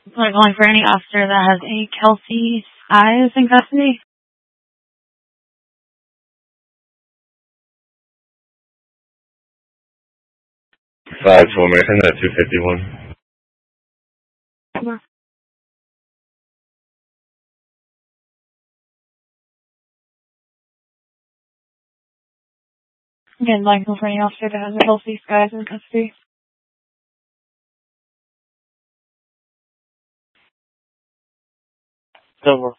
We're calling for any officer that has any Kelsey eyes in custody. 5 to American at 251. Come Again, like for any officer that has a Kelsey eyes in custody. Silver.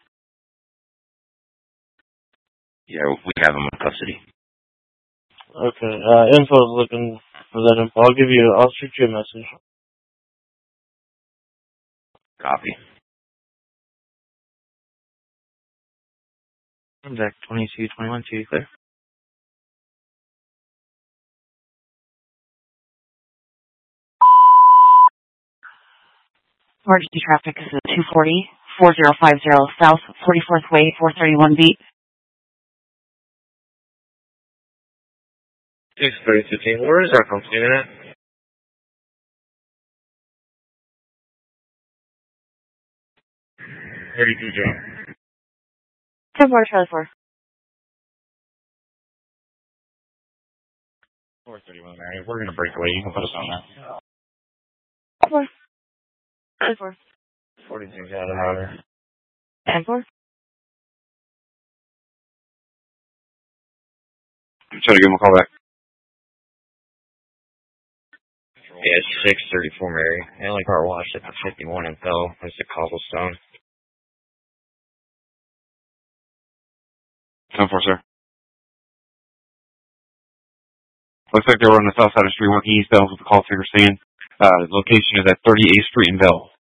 Yeah, we have him in custody. Okay, info's looking for that info. I'll shoot you a message. Copy. Zach 2221, to you, clear. Emergency traffic is at 240, 4050 South 44th Way, 431 beat. 63015. Where is our company at? 32 John. 10-4, Charlie 4. 431, Mary. We're gonna break away. You can put us on that. 4. Charlie 4. 42 John, router. 10-4. Try to give him a call back. Yeah, it's 634, Mary. The only car washed at the 51 and fell was the cobblestone. 10-4, sir. Looks like they were on the south side of the street working eastbound with the call figure saying location is at 38th Street in Bell.